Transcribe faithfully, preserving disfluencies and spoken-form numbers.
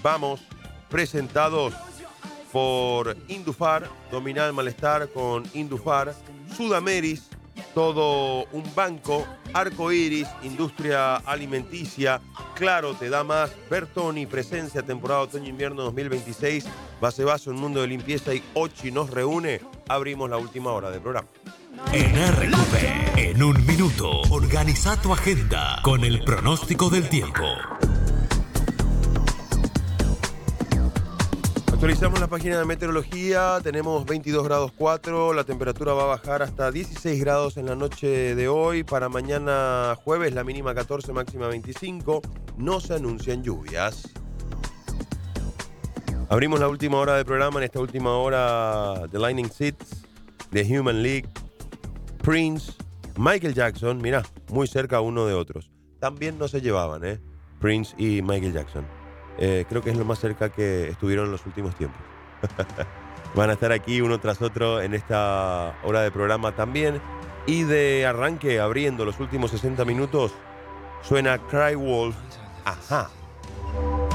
Vamos, presentados por Indufar, domina el malestar con Indufar, Sudameris, todo un banco, Arcoiris, industria alimenticia, Claro te da más, Bertoni, presencia, temporada otoño-invierno dos mil veintiséis, Base Vaso, un mundo de limpieza y Ochi nos reúne. Abrimos la última hora del programa. En R Q P, en un minuto, organiza tu agenda con el pronóstico del tiempo. Actualizamos la página de meteorología, tenemos veintidós grados cuatro, la temperatura va a bajar hasta dieciséis grados en la noche de hoy, para mañana jueves la mínima catorce, máxima veinticinco, no se anuncian lluvias. Abrimos la última hora del programa, en esta última hora The Lightning Seeds, The Human League, Prince, Michael Jackson, mirá, muy cerca uno de otros. También no se llevaban, ¿eh? Prince y Michael Jackson. Eh, creo que es lo más cerca que estuvieron en los últimos tiempos. Van a estar aquí uno tras otro en esta hora de programa también. Y de arranque, abriendo los últimos sesenta minutos, suena Cry Wolf. Ajá.